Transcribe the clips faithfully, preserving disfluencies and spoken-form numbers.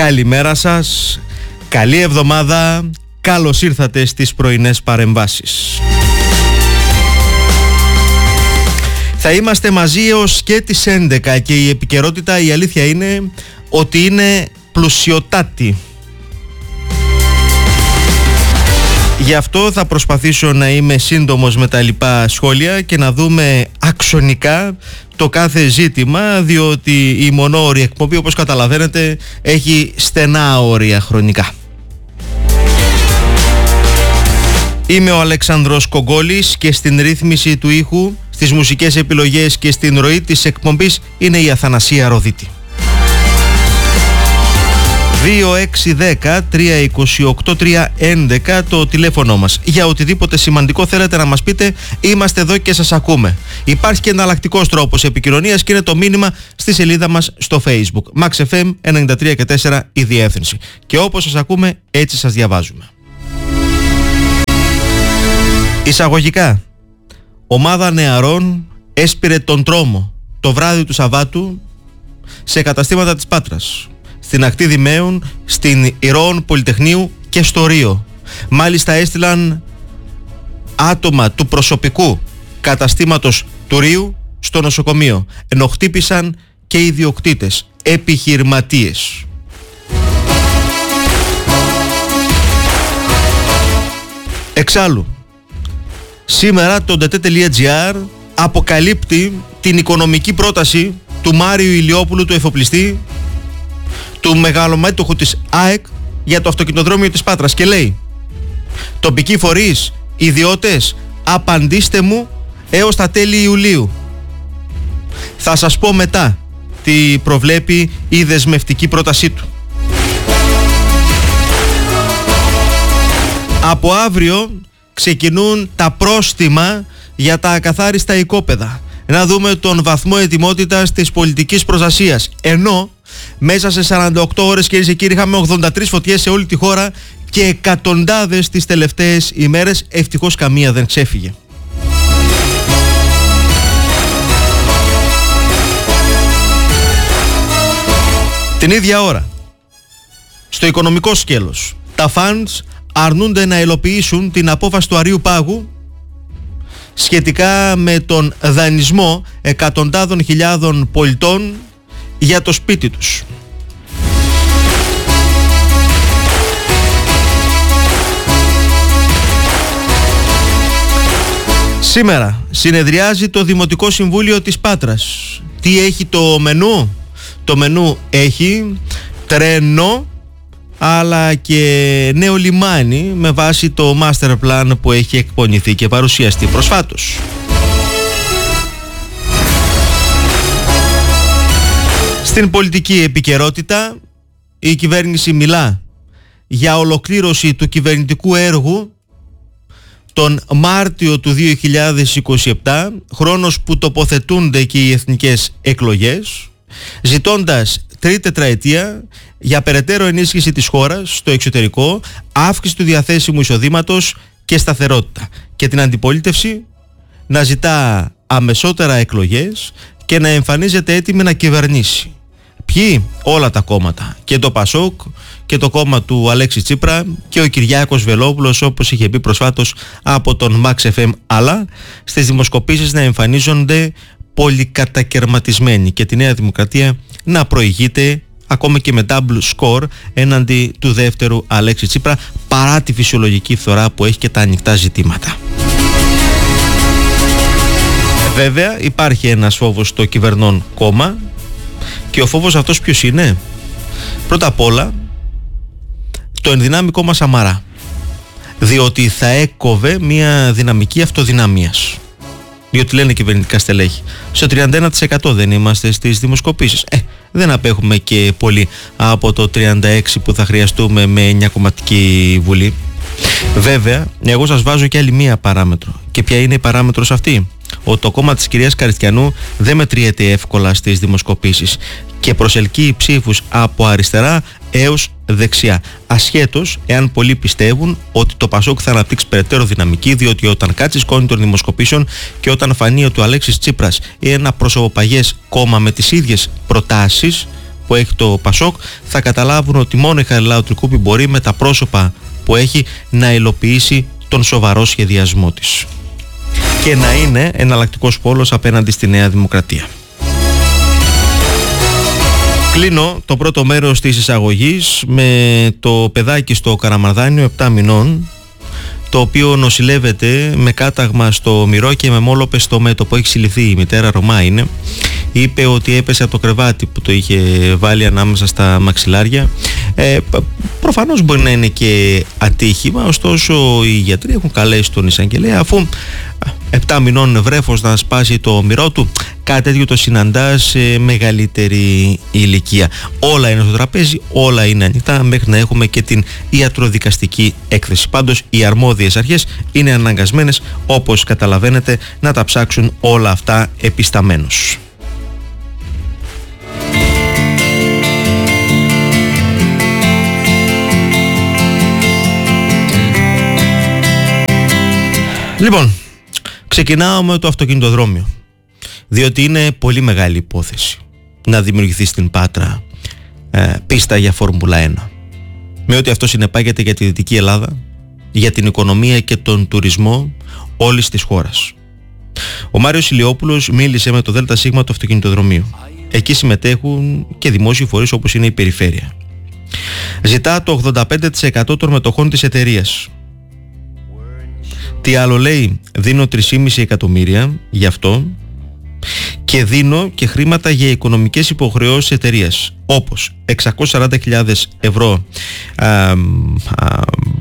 Καλημέρα σας, καλή εβδομάδα, καλώς ήρθατε στις πρωινές παρεμβάσεις. Θα είμαστε μαζί έως και τις έντεκα και η επικαιρότητα, η αλήθεια είναι ότι είναι πλουσιοτάτη. Γι' αυτό θα προσπαθήσω να είμαι σύντομος με τα λοιπά σχόλια και να δούμε αξονικά το κάθε ζήτημα, διότι η μονόωρη εκπομπή, όπως καταλαβαίνετε, έχει στενά όρια χρονικά. Είμαι ο Αλέξανδρος Κογκόλης και στην ρύθμιση του ήχου, στις μουσικές επιλογές και στην ροή της εκπομπής είναι η Αθανασία Ροδίτη. δύο έξι ένα μηδέν τρία δύο οκτώ τρία έντεκα το τηλέφωνο μας. Για οτιδήποτε σημαντικό θέλετε να μας πείτε, είμαστε εδώ και σας ακούμε. Υπάρχει και εναλλακτικός τρόπος επικοινωνίας και είναι το μήνυμα στη σελίδα μας στο Facebook. Max εφ εμ ενενήντα τρία και τέσσερα η διεύθυνση. Και όπως σας ακούμε, έτσι σας διαβάζουμε. Εισαγωγικά, ομάδα νεαρών έσπηρε τον τρόμο το βράδυ του Σαββάτου σε καταστήματα της Πάτρας, στην ακτή Δημαίων, στην Ηρώων Πολυτεχνείου και στο Ρίο. Μάλιστα έστειλαν άτομα του προσωπικού καταστήματος του Ρίου στο νοσοκομείο, ενώ χτύπησαν και ιδιοκτήτες, επιχειρηματίες. Εξάλλου, σήμερα το ndt.gr αποκαλύπτει την οικονομική πρόταση του Μάριου Ηλιόπουλου, του εφοπλιστή, του μεγαλομέτωχου της ΑΕΚ, για το αυτοκινητοδρόμιο της Πάτρας και λέει: τοπικοί φορείς, ιδιώτες, απαντήστε μου έως τα τέλη Ιουλίου. Θα σας πω μετά τι προβλέπει η δεσμευτική πρότασή του. Από αύριο ξεκινούν τα πρόστιμα για τα ακαθάριστα οικόπεδα. Να δούμε τον βαθμό ετοιμότητας της πολιτικής προστασίας. Ενώ μέσα σε σαράντα οκτώ ώρες, κυρίες και κύριοι, είχαμε ογδόντα τρεις φωτιές σε όλη τη χώρα και εκατοντάδες τις τελευταίες ημέρες. Ευτυχώς καμία δεν ξέφυγε. Την ίδια ώρα, στο οικονομικό σκέλος, τα funds αρνούνται να υλοποιήσουν την απόφαση του Αρείου Πάγου σχετικά με τον δανεισμό εκατοντάδων χιλιάδων πολιτών για το σπίτι τους. Σήμερα συνεδριάζει το Δημοτικό Συμβούλιο της Πάτρας. Τι έχει το μενού? Το μενού έχει τρένο, αλλά και νέο λιμάνι με βάση το master plan που έχει εκπονηθεί και παρουσιαστεί προσφάτως. Στην πολιτική επικαιρότητα, η κυβέρνηση μιλά για ολοκλήρωση του κυβερνητικού έργου τον Μάρτιο του δύο χιλιάδες είκοσι επτά, χρόνος που τοποθετούνται και οι εθνικές εκλογές, ζητώντας τρίτη τετραετία για περαιτέρω ενίσχυση της χώρας στο εξωτερικό, αύξηση του διαθέσιμου εισοδήματος και σταθερότητα, και την αντιπολίτευση να ζητά αμεσότερα εκλογές και να εμφανίζεται έτοιμη να κυβερνήσει. Ποιοι? Όλα τα κόμματα, και το Πασόκ και το κόμμα του Αλέξη Τσίπρα και ο Κυριάκος Βελόπουλος, όπως είχε πει προσφάτως από τον Max εφ εμ, αλλά στις δημοσκοπήσεις να εμφανίζονται πολυκατακερματισμένοι και τη Νέα Δημοκρατία να προηγείται ακόμα και με double score έναντι του δεύτερου Αλέξη Τσίπρα, παρά τη φυσιολογική φθορά που έχει και τα ανοιχτά ζητήματα. Βέβαια υπάρχει ένας φόβος στο κυβερνών κόμμα, και ο φόβος αυτός ποιος είναι? Πρώτα απ' όλα το ενδυνάμει κόμμα Σαμαρά, διότι θα έκοβε μια δυναμική αυτοδυναμίας, διότι λένε κυβερνητικά στελέχη στο τριάντα ένα τοις εκατό δεν είμαστε στις δημοσκοπήσεις. Ε, δεν απέχουμε και πολύ από το τριάντα έξι τοις εκατό που θα χρειαστούμε με εννιά κομματική βουλή. Βέβαια, εγώ σας βάζω και άλλη μία παράμετρο. Και ποια είναι η παράμετρος αυτή? Ότι το κόμμα της κυρίας Καριστιανού δεν μετριέται εύκολα στις δημοσκοπήσεις και προσελκύει ψήφους από αριστερά έως δεξιά. Ασχέτως εάν πολλοί πιστεύουν ότι το Πασόκ θα αναπτύξει περαιτέρω δυναμική, διότι όταν κάτσει σκόνη των δημοσκοπήσεων και όταν φανεί ότι ο Αλέξης Τσίπρας είναι ένα προσωποπαγές κόμμα με τις ίδιες προτάσεις, που έχει το Πασόκ, θα καταλάβουν ότι μόνο η Χαριλάου Τρικούπη μπορεί με τα πρόσωπα που έχει να υλοποιήσει τον σοβαρό σχεδιασμό της και να είναι εναλλακτικός πόλος απέναντι στη Νέα Δημοκρατία. Κλείνω το πρώτο μέρος της εισαγωγής με το παιδάκι στο Καραμαρδάνιο επτά μηνών, το οποίο νοσηλεύεται με κάταγμα στο μυρό και με μόλοπες στο μέτωπο. Έχει συλληφθεί, η μητέρα Ρωμά είναι. Είπε ότι έπεσε από το κρεβάτι που το είχε βάλει ανάμεσα στα μαξιλάρια. Ε, προφανώς μπορεί να είναι και ατύχημα, ωστόσο οι γιατροί έχουν καλέσει τον εισαγγελέα, αφού επτά μηνών βρέφος να σπάσει το μυρό του, κάτι τέτοιο το συναντά σε μεγαλύτερη ηλικία. Όλα είναι στο τραπέζι, όλα είναι ανοιχτά μέχρι να έχουμε και την ιατροδικαστική έκθεση. Πάντως οι αρμόδιες αρχές είναι αναγκασμένες, όπως καταλαβαίνετε, να τα ψάξουν όλα αυτά επισταμένως. Λοιπόν, ξεκινάω με το αυτοκινητοδρόμιο, διότι είναι πολύ μεγάλη υπόθεση να δημιουργηθεί στην Πάτρα ε, πίστα για Φόρμουλα ένα, με ό,τι αυτό συνεπάγεται για τη Δυτική Ελλάδα, για την οικονομία και τον τουρισμό όλης της χώρας. Ο Μάριος Ηλιόπουλος μίλησε με το ΔΣ του αυτοκινητοδρομίου. Εκεί συμμετέχουν και δημόσιοι φορείς όπως είναι η Περιφέρεια. Ζητά το ογδόντα πέντε τοις εκατό των μετοχών της εταιρείας. Τι άλλο λέει? Δίνω τρία κόμμα πέντε εκατομμύρια γι' αυτό και δίνω και χρήματα για οικονομικές υποχρεώσεις εταιρείας, όπως εξακόσιες σαράντα χιλιάδες ευρώ α, α,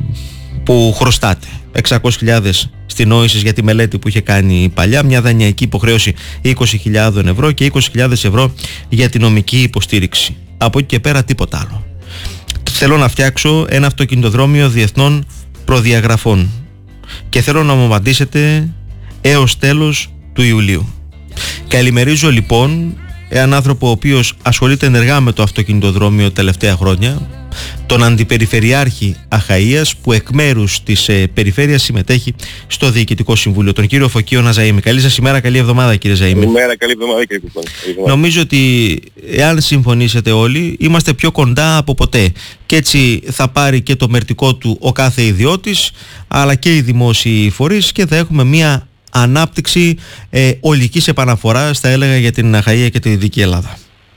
που χρωστάτε, εξακόσιες χιλιάδες στην Όησης για τη μελέτη που είχε κάνει παλιά, μια δανειακή υποχρέωση είκοσι χιλιάδες ευρώ και είκοσι χιλιάδες ευρώ για τη νομική υποστήριξη. Από εκεί και πέρα τίποτα άλλο. Θέλω να φτιάξω ένα αυτοκινητοδρόμιο διεθνών προδιαγραφών και θέλω να μου απαντήσετε έως τέλος του Ιουλίου. Καλημερίζω λοιπόν έναν άνθρωπο ο οποίος ασχολείται ενεργά με το αυτοκινητοδρόμιο τελευταία χρόνια, τον Αντιπεριφερειάρχη Αχαΐας, που εκ μέρους της ε, Περιφέρειας συμμετέχει στο Διοικητικό Συμβούλιο, τον κύριο Φωκείο Ναζαΐμη. Καλή σας ημέρα, καλή εβδομάδα κύριε Ζαΐμη. Καλημέρα, καλή εβδομάδα κύριε Κουπών. Νομίζω ότι εάν συμφωνήσετε όλοι, είμαστε πιο κοντά από ποτέ. Και έτσι θα πάρει και το μερτικό του ο κάθε ιδιώτης, αλλά και οι δημόσιοι φορείς, και θα έχουμε μια ανάπτυξη ε, ολικής επαναφοράς, θα έλεγα, για την Αχαΐα και τη Δυτική Ελλάδα.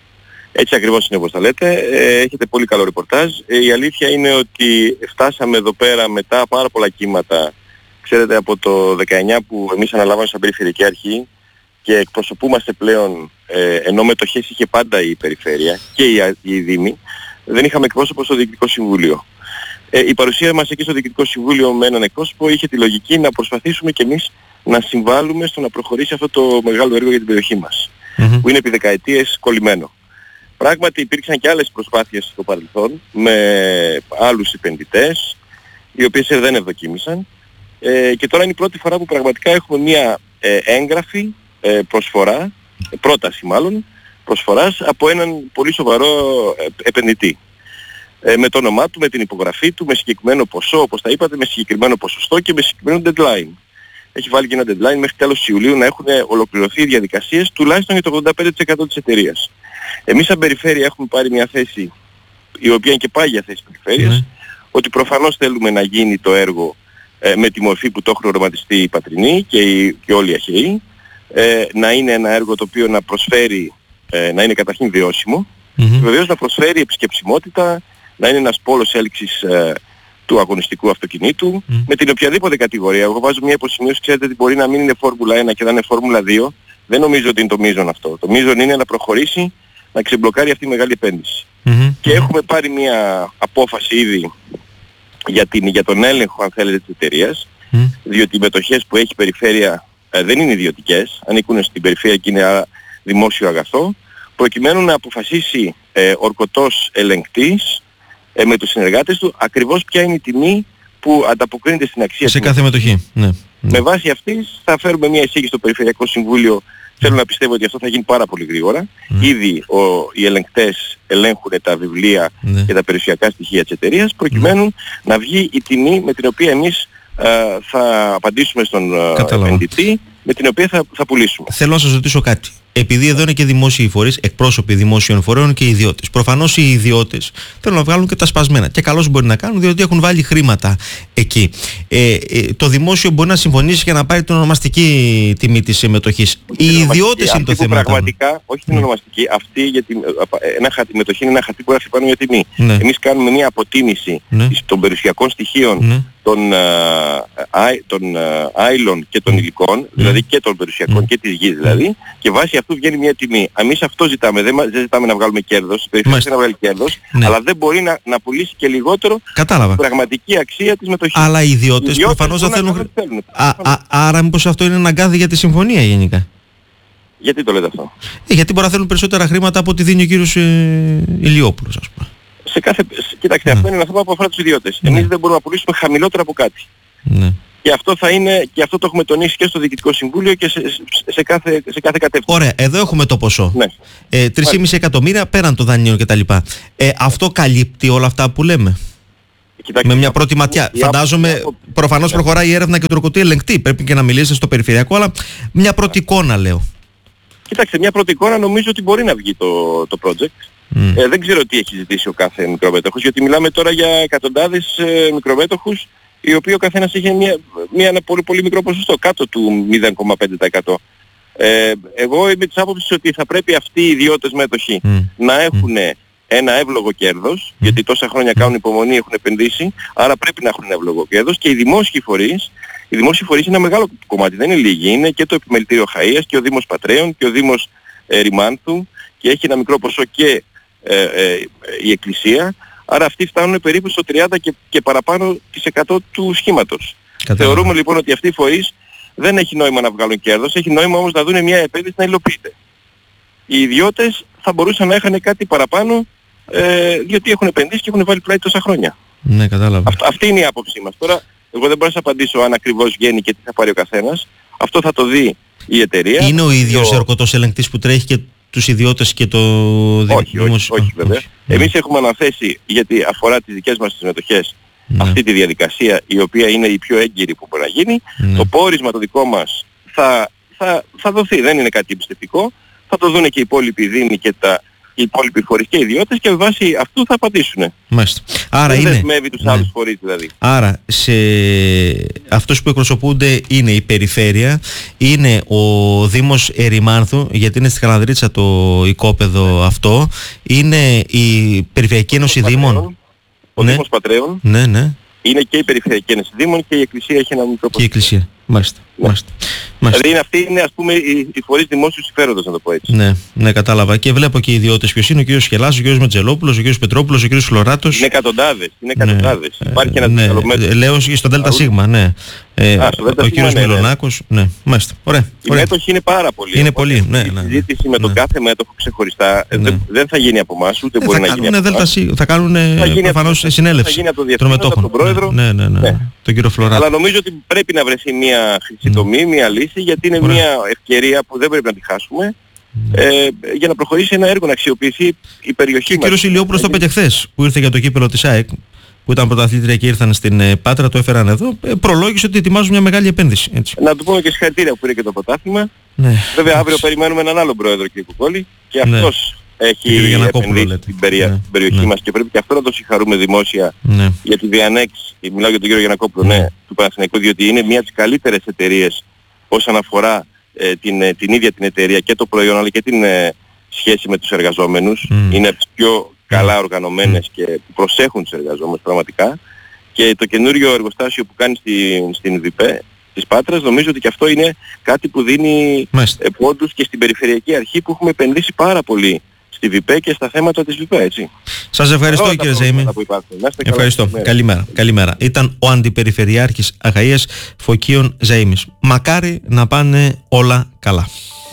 Έτσι ακριβώς είναι όπως τα λέτε. Ε, έχετε πολύ καλό ρεπορτάζ. Ε, η αλήθεια είναι ότι φτάσαμε εδώ πέρα μετά πάρα πολλά κύματα. Ξέρετε, από το δεκαεννιά που εμείς αναλάβαμε σαν Περιφερειακή Αρχή και εκπροσωπούμαστε πλέον, ε, ενώ μετοχές είχε πάντα η Περιφέρεια και η, η Δήμη, δεν είχαμε εκπρόσωπο στο Διοικητικό Συμβούλιο. Ε, η παρουσία μας εκεί στο Διοικητικό Συμβούλιο με έναν εκπρόσωπο είχε τη λογική να προσπαθήσουμε κι εμείς να συμβάλλουμε στο να προχωρήσει αυτό το μεγάλο έργο για την περιοχή μας, mm-hmm. που είναι επί δεκαετίες κολλημένο. Πράγματι υπήρξαν και άλλες προσπάθειες στο παρελθόν με άλλους επενδυτές, οι οποίες δεν ευδοκίμησαν, ε, και τώρα είναι η πρώτη φορά που πραγματικά έχουμε μια ε, έγγραφη ε, προσφορά, ε, πρόταση μάλλον, προσφοράς από έναν πολύ σοβαρό ε, επενδυτή. Ε, με το όνομά του, με την υπογραφή του, με συγκεκριμένο ποσό, όπως τα είπατε, με συγκεκριμένο ποσοστό και με συγκεκριμένο deadline. Έχει βάλει και ένα deadline μέχρι τέλος Ιουλίου να έχουν ολοκληρωθεί οι διαδικασίες τουλάχιστον για το ογδόντα πέντε τοις εκατό της εταιρείας. Εμείς σαν Περιφέρεια έχουμε πάρει μια θέση, η οποία είναι και πάγια θέση της Περιφέρειας, mm. ότι προφανώς θέλουμε να γίνει το έργο ε, με τη μορφή που το έχουν οραματιστεί οι Πατρινοί και, οι, και όλοι οι Αχαιοί, ε, να είναι ένα έργο το οποίο να προσφέρει, ε, να είναι καταρχήν βιώσιμο, mm-hmm. και βεβαίως να προσφέρει επισκεψιμότητα, να είναι ένας πόλος έλξης ε, του αγωνιστικού αυτοκινήτου, mm. με την οποιαδήποτε κατηγορία. Εγώ βάζω μια υποσημείωση, ξέρετε, ότι μπορεί να μην είναι Φόρμουλα ένα και να είναι Φόρμουλα δύο. Δεν νομίζω ότι είναι το μείζον αυτό. Το μείζον είναι να προχωρήσει, να ξεμπλοκάρει αυτή η μεγάλη επένδυση. Mm-hmm. Και έχουμε πάρει μια απόφαση ήδη για, την, για τον έλεγχο, αν θέλετε, της εταιρείας, mm. διότι οι μετοχές που έχει η Περιφέρεια ε, δεν είναι ιδιωτικές, ανήκουν στην Περιφέρεια και είναι δημόσιο αγαθό, προκειμένου να αποφασίσει ε, ορκωτός ελεγκτής ε, με τους συνεργάτες του ακριβώς ποια είναι η τιμή που ανταποκρίνεται στην αξία σε του. κάθε μετοχή. Ναι. Με βάση αυτής θα φέρουμε μια εισήγηση στο Περιφερειακό Συμβούλιο. Θέλω να πιστεύω ότι αυτό θα γίνει πάρα πολύ γρήγορα. Mm. Ήδη ο, οι ελεγκτές ελέγχουν τα βιβλία mm. και τα περιουσιακά στοιχεία της εταιρείας, προκειμένου mm. να βγει η τιμή με την οποία εμείς α, θα απαντήσουμε στον επενδυτή, με την οποία θα, θα πουλήσουμε. Θέλω να σας ρωτήσω κάτι. επειδή εδώ είναι και δημόσιοι φορείς, εκπρόσωποι δημόσιων φορέων και ιδιώτες. Προφανώς οι ιδιώτες θέλουν να βγάλουν και τα σπασμένα. Και καλώς μπορεί να κάνουν, διότι έχουν βάλει χρήματα εκεί. Ε, ε, το δημόσιο μπορεί να συμφωνήσει για να πάρει την ονομαστική τιμή της συμμετοχής. Οι ιδιώτες είναι το θέμα. Πραγματικά, όχι την ονομαστική, αυτή για την, ένα χαρτί, η μετοχή είναι ένα χαρτί που γράφει πάνω μια τιμή. Ναι. Εμείς κάνουμε μια αποτίμηση ναι. των περιουσιακών στοιχείων ναι. των, α, των α, άειλων και των υλικών, mm. δηλαδή και των περιουσιακών mm. και της γης δηλαδή, και βάσει αυτού βγαίνει μια τιμή. Εμείς αυτό ζητάμε, δεν, δεν ζητάμε να βγάλουμε κέρδος, η περιφέρεια θέλει να βγάλει κέρδος, ναι. αλλά δεν μπορεί να, να πουλήσει και λιγότερο την πραγματική αξία της μετοχής. Αλλά οι ιδιώτες προφανώς θα θέλουν... θέλουν. Α, α, άρα μήπως αυτό είναι ένα αγκάθι για τη συμφωνία γενικά? Γιατί το λέτε αυτό? Ε, γιατί μπορεί να θέλουν περισσότερα χρήματα από ό,τι δίνει ο κύριος ε, Ηλιόπουλος, ας πούμε. Σε κάθε... Κοιτάξτε, ναι. αυτό είναι ένα θέμα που αφορά τους ιδιώτες. Ναι. Εμείς δεν μπορούμε να πουλήσουμε χαμηλότερα από κάτι. Ναι. Και αυτό θα είναι, και αυτό το έχουμε τονίσει και στο Διοικητικό Συμβούλιο και σε, σε, κάθε, σε κάθε κατεύθυνση. Ωραία, εδώ έχουμε το ποσό. Ναι. Ε, τρία κόμμα πέντε εκατομμύρια πέραν των δανείων κτλ. Ε, αυτό καλύπτει όλα αυτά που λέμε? Κοιτάξτε, με μια πρώτη ματιά. Η Φαντάζομαι, από... προφανώς yeah. προχωράει η έρευνα και το ορκωτή ελεγκτή. Πρέπει και να μιλήσετε στο περιφερειακό, αλλά μια πρώτη εικόνα λέω. Κοιτάξτε, μια πρώτη εικόνα νομίζω ότι μπορεί να βγει το, το project. Mm. Ε, δεν ξέρω τι έχει ζητήσει ο κάθε μικρομέτωχος, γιατί μιλάμε τώρα για εκατοντάδες ε, μικρομέτωχους, οι οποίοι ο καθένας είχε μια, μια, ένα πολύ, πολύ μικρό ποσοστό, κάτω του μηδέν κόμμα πέντε τοις εκατό. Ε, εγώ είμαι της άποψης ότι θα πρέπει αυτοί οι ιδιώτες μέτοχοι mm. να έχουν mm. ένα εύλογο κέρδος, mm. γιατί τόσα χρόνια κάνουν υπομονή, έχουν επενδύσει, άρα πρέπει να έχουν ένα εύλογο κέρδος, και οι δημόσιοι φορείς, οι δημόσιοι φορείς είναι ένα μεγάλο κομμάτι, δεν είναι λίγοι, είναι και το Επιμελητήριο Χαΐας και ο Δήμος Πατρέων και ο Δήμος ε, Ρημάνθου, και έχει ένα μικρό ποσό και ε, ε, η Εκκλησία, άρα αυτοί φτάνουν περίπου στο τριάντα και, και παραπάνω της εκατό του σχήματος. Κατάλαβα. Θεωρούμε λοιπόν ότι αυτοί οι φορείς δεν έχει νόημα να βγάλουν κέρδος, έχει νόημα όμως να δουν μια επένδυση να υλοποιείται. Οι ιδιώτες θα μπορούσαν να έχανε κάτι παραπάνω, ε, διότι έχουν επενδύσει και έχουν βάλει πλάι τόσα χρόνια. Ναι, κατάλαβα. Αυτ, αυτή είναι η άποψή μας. Τώρα, εγώ δεν μπορώ να σας απαντήσω αν ακριβώς βγαίνει και τι θα πάρει ο καθένας. Αυτό θα το δει η εταιρεία. Είναι ο ίδιος ο ορκωτός ελεγκτής που τρέχει και τους ιδιώτες και το όχι, δημόσιο? Όχι, όχι βέβαια. Όχι. Εμείς mm. έχουμε αναθέσει, γιατί αφορά τις δικές μας τις μετοχές, mm. αυτή τη διαδικασία, η οποία είναι η πιο έγκυρη που μπορεί να γίνει. Mm. Το πόρισμα το δικό μας θα, θα, θα δοθεί, δεν είναι κάτι εμπιστευτικό. Θα το δουν και οι υπόλοιποι δήμοι και τα, οι υπόλοιποι φορείς και οι ιδιώτες, και με βάση αυτού θα απαντήσουν. Μάλιστα. Άρα δεν είναι... δεσμεύει τους ναι. άλλους φορείς δηλαδή. Άρα σε αυτούς που εκπροσωπούνται είναι η περιφέρεια, είναι ο Δήμος Ερημάνθου, γιατί είναι στη Χαλανδρίτσα το οικόπεδο ναι. αυτό, είναι η Περιφερειακή Ένωση Δήμων. Ο ναι. Δήμος Πατρέων. Ναι, ναι. Είναι και η Περιφερειακή Ένωση Δήμων, και η Εκκλησία έχει ένα μικρό ποσοστό. Και η Εκκλησία. Μάλιστα. Ναι. Μάλιστα. Δηλαδή είναι αυτοί είναι, ας πούμε, οι, οι φορείς δημόσιου συμφέροντος, να το πω έτσι. Ναι, ναι, κατάλαβα. Και βλέπω και οι ιδιώτες ποιος είναι: ο κύριος Χελάς, ο κύριος Μετζελόπουλος, ο κύριος Πετρόπουλος, ο κύριος Φλωράτος. Είναι εκατοντάδες. Είναι εκατοντάδες. Ναι. Υπάρχει ένα ναι. μέτρο. Λέω στον Δέλτα Σίγμα, ναι. Ε, Α, ο κύριος Μιλονάκος. Ναι, ναι. Μάλιστα. Ωραία. Οι μέτοχοι είναι πάρα πολλοί. Είναι πολλοί. Ναι, η ναι, συζήτηση ναι. με τον κάθε μέτοχο ξεχωριστά ναι. δεν, δεν θα γίνει από εμάς, ούτε ε, μπορεί να γίνει από εμάς. Θα κάνουν προφανώς συνέλευση των μετόχων. Ναι, ναι, ναι. Τον κύριο Φλωράτο. Αλλά νομίζω ότι πρέπει να βρεθεί μια χρυσή τομή, μια λύση, γιατί είναι μια ευκαιρία που δεν πρέπει να τη χάσουμε, ε, για να προχωρήσει ένα έργο, να αξιοποιηθεί η περιοχή μας. Ο κύριος Ηλιόπουλος το είπε και χθες, που ήρθε για το κύπελλο της ΑΕΚ, που ήταν πρωταθλήτρια και ήρθαν στην ε, Πάτρα, το έφεραν εδώ, ε, προλόγησε ότι ετοιμάζουν μια μεγάλη επένδυση. Έτσι. Να του πούμε και συγχαρητήρια που πήρε και το πρωτάθλημα. Ναι. Βέβαια αύριο περιμένουμε έναν άλλο πρόεδρο, κ. Κουκόλη, και αυτός ναι. έχει επενδύσει στην περια... ναι. περιοχή ναι. μας, και πρέπει και αυτό να το συγχαρούμε δημόσια ναι. για τη διανέξη, μιλάω για τον κύριο Γιαννακόπουλο, ναι. ναι, του Παναθηναϊκού, διότι είναι μια από τις καλύτερες εταιρείες όσον αφορά ε, την, ε, την ίδια την εταιρεία και το προϊόν, αλλά και την ε, σχέση με τους εργαζόμενους. Mm. Είναι από τις πιο καλά οργανωμένες mm. και που προσέχουν τους εργαζόμενους πραγματικά. Και το καινούριο εργοστάσιο που κάνει στη, στην ΒΙΠΕ της Πάτρας, νομίζω ότι και αυτό είναι κάτι που δίνει ε, πόντους και στην Περιφερειακή Αρχή, που έχουμε επενδύσει πάρα πολύ στη ΒΙΠΕ και στα θέματα της ΒΙΠΕ, έτσι. Σας ευχαριστώ, κύριε Ζαΐμη. Ευχαριστώ. Καλημέρα. Καλημέρα. Ήταν ο Αντιπεριφερειάρχης Αχαΐας Φωκίων Ζαΐμης. Μακάρι να πάνε όλα καλά.